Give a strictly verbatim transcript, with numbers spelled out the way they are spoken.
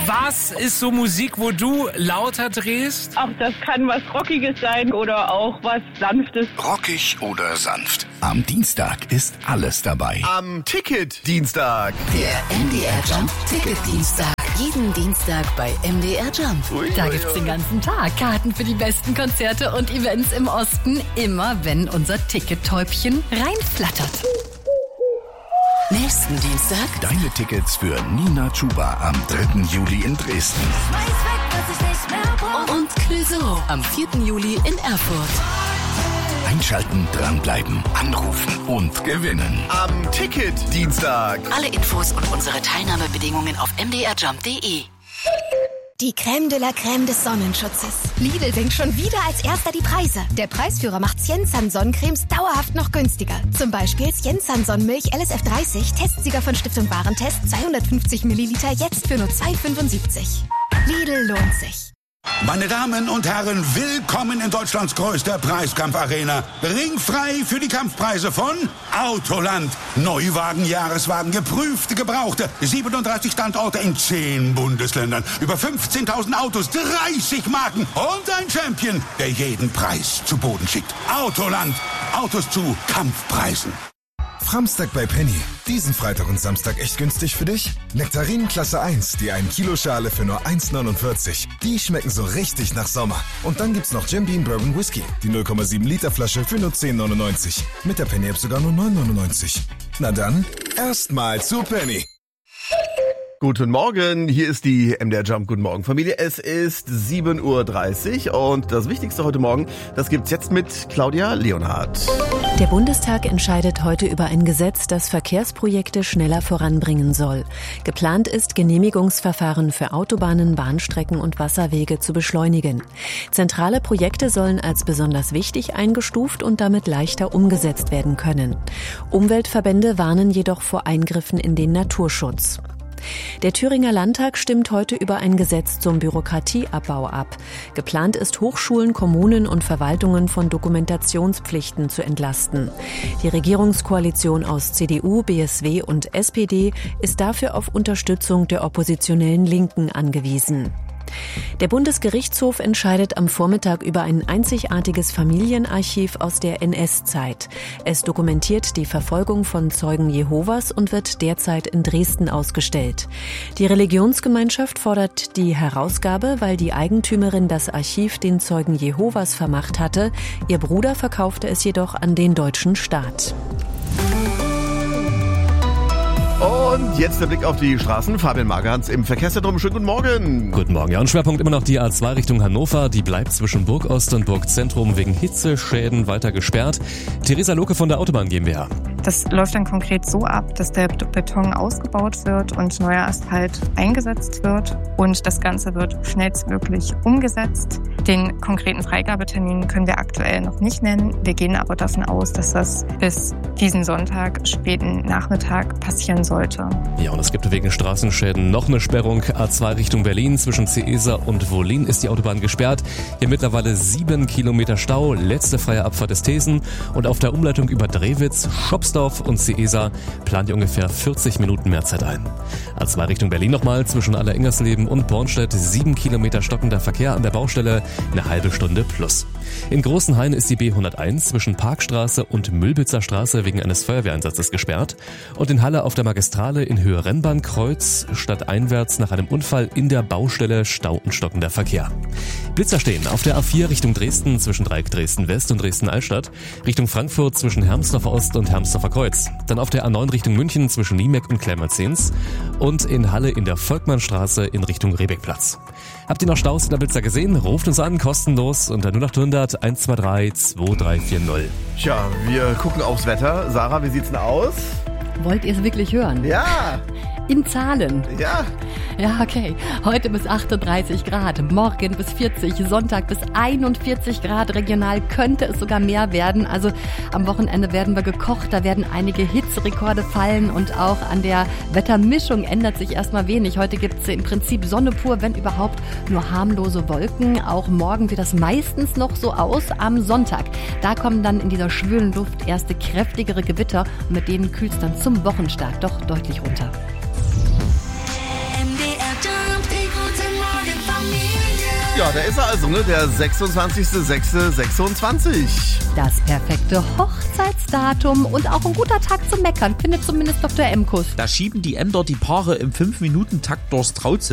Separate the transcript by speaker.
Speaker 1: Was ist so Musik, wo du lauter drehst?
Speaker 2: Ach, das kann was Rockiges sein oder auch was Sanftes.
Speaker 3: Rockig oder sanft. Am Dienstag ist alles dabei.
Speaker 4: Am Ticket-Dienstag.
Speaker 5: Der M D R Jump Ticket-Dienstag. Jeden Dienstag bei M D R Jump.
Speaker 6: Ui, da gibt's den ganzen Tag Karten für die besten Konzerte und Events im Osten. Immer wenn unser Tickettäubchen reinflattert.
Speaker 5: Nächsten Dienstag
Speaker 3: deine Tickets für Nina Chuba am dritten Juli in Dresden.
Speaker 5: Und Clouseau am vierten Juli in Erfurt.
Speaker 3: Einschalten, dranbleiben, anrufen und gewinnen.
Speaker 4: Am Ticket-Dienstag.
Speaker 5: Alle Infos und unsere Teilnahmebedingungen auf m d r jump punkt d e.
Speaker 7: Die Crème de la Crème des Sonnenschutzes. Lidl senkt schon wieder als erster die Preise. Der Preisführer macht Siensan Sonnencremes dauerhaft noch günstiger. Zum Beispiel Siensan Sonnenmilch L S F dreißig, Testsieger von Stiftung Warentest, zweihundertfünfzig Milliliter, jetzt für nur zwei fünfundsiebzig. Lidl lohnt sich.
Speaker 8: Meine Damen und Herren, willkommen in Deutschlands größter Preiskampfarena. Ringfrei für die Kampfpreise von Autoland. Neuwagen, Jahreswagen, geprüfte, gebrauchte. siebenunddreißig Standorte in zehn Bundesländern. Über fünfzehntausend Autos, dreißig Marken und ein Champion, der jeden Preis zu Boden schickt. Autoland. Autos zu Kampfpreisen.
Speaker 9: Framstag bei Penny. Diesen Freitag und Samstag echt günstig für dich? Nektarinen Klasse eins, die ein Kilo Schale für nur eins neunundvierzig. Die schmecken so richtig nach Sommer. Und dann gibt's noch Jim Beam Bourbon Whisky. Die null Komma sieben Liter Flasche für nur zehn neunundneunzig. Mit der Penny App sogar nur neun neunundneunzig. Na dann, erstmal zu Penny.
Speaker 4: Guten Morgen, hier ist die M D R Jump. Guten Morgen, Familie. Es ist sieben Uhr dreißig und das Wichtigste heute Morgen, das gibt's jetzt mit Claudia Leonhardt.
Speaker 10: Der Bundestag entscheidet heute über ein Gesetz, das Verkehrsprojekte schneller voranbringen soll. Geplant ist, Genehmigungsverfahren für Autobahnen, Bahnstrecken und Wasserwege zu beschleunigen. Zentrale Projekte sollen als besonders wichtig eingestuft und damit leichter umgesetzt werden können. Umweltverbände warnen jedoch vor Eingriffen in den Naturschutz. Der Thüringer Landtag stimmt heute über ein Gesetz zum Bürokratieabbau ab. Geplant ist, Hochschulen, Kommunen und Verwaltungen von Dokumentationspflichten zu entlasten. Die Regierungskoalition aus C D U, B S W und S P D ist dafür auf Unterstützung der oppositionellen Linken angewiesen. Der Bundesgerichtshof entscheidet am Vormittag über ein einzigartiges Familienarchiv aus der N S-Zeit. Es dokumentiert die Verfolgung von Zeugen Jehovas und wird derzeit in Dresden ausgestellt. Die Religionsgemeinschaft fordert die Herausgabe, weil die Eigentümerin das Archiv den Zeugen Jehovas vermacht hatte. Ihr Bruder verkaufte es jedoch an den deutschen Staat.
Speaker 4: Und jetzt der Blick auf die Straßen. Fabian Magerhans im Verkehrszentrum. Schönen guten Morgen.
Speaker 11: Guten Morgen. Ja, und Schwerpunkt immer noch die A zwei Richtung Hannover. Die bleibt zwischen Burgost und Burgzentrum wegen Hitzeschäden weiter gesperrt. Theresa Loke von der Autobahn GmbH.
Speaker 12: Das läuft dann konkret so ab, dass der Beton ausgebaut wird und neuer Asphalt eingesetzt wird. Und das Ganze wird schnellstmöglich umgesetzt. Den konkreten Freigabetermin können wir aktuell noch nicht nennen. Wir gehen aber davon aus, dass das bis diesen Sonntag, späten Nachmittag passieren sollte.
Speaker 11: Ja, und es gibt wegen Straßenschäden noch eine Sperrung. A zwei Richtung Berlin zwischen Ceesa und Wollin ist die Autobahn gesperrt. Hier mittlerweile sieben Kilometer Stau. Letzte freie Abfahrt ist Thesen. Und auf der Umleitung über Drewitz, Schopsdorf und Ceesa plant ihr ungefähr vierzig Minuten mehr Zeit ein. A zwei Richtung Berlin nochmal zwischen Allerengersleben und Bornstedt. sieben Kilometer stockender Verkehr an der Baustelle. Eine halbe Stunde plus. In Großenhain ist die B hunderteins zwischen Parkstraße und Mühlbitzer Straße wegen eines Feuerwehreinsatzes gesperrt. Und in Halle auf der Magistrale in Höhe Rennbahnkreuz stadteinwärts nach einem Unfall in der Baustelle Stau und stockender Verkehr. Blitzer stehen auf der A vier Richtung Dresden zwischen Dreieck Dresden West und Dresden Altstadt, Richtung Frankfurt zwischen Hermsdorfer Ost und Hermsdorfer Kreuz, dann auf der A neun Richtung München zwischen Niemeck und Kleinmalzahns und in Halle in der Volkmannstraße in Richtung Rehbeckplatz. Habt ihr noch Staus in der Blitzer gesehen? Ruft uns an, kostenlos unter null acht hundert eins zwei drei zwei drei vier null.
Speaker 4: Tja, wir gucken aufs Wetter. Sarah, wie sieht's denn aus?
Speaker 6: Wollt ihr es wirklich hören?
Speaker 4: Ja!
Speaker 6: In Zahlen.
Speaker 4: Ja.
Speaker 6: Ja, okay. Heute bis achtunddreißig Grad, morgen bis vierzig, Sonntag bis einundvierzig Grad. Regional könnte es sogar mehr werden. Also am Wochenende werden wir gekocht, da werden einige Hitzerekorde fallen und auch an der Wettermischung ändert sich erstmal wenig. Heute gibt es im Prinzip Sonne pur, wenn überhaupt nur harmlose Wolken. Auch morgen sieht das meistens noch so aus. Am Sonntag, da kommen dann in dieser schwülen Luft erste kräftigere Gewitter und mit denen kühlt es dann zum Wochenstart doch deutlich runter.
Speaker 5: M D R Jump,
Speaker 4: Ja, da ist er also, ne? Der sechsundzwanzigster sechster sechsundzwanzig.
Speaker 6: Das perfekte Hochzeitsdatum und auch ein guter Tag zum Meckern, findet zumindest Doktor Emkus.
Speaker 13: Da schieben die Ämter die Paare im fünf Minuten Takt durchs Trauzimmer.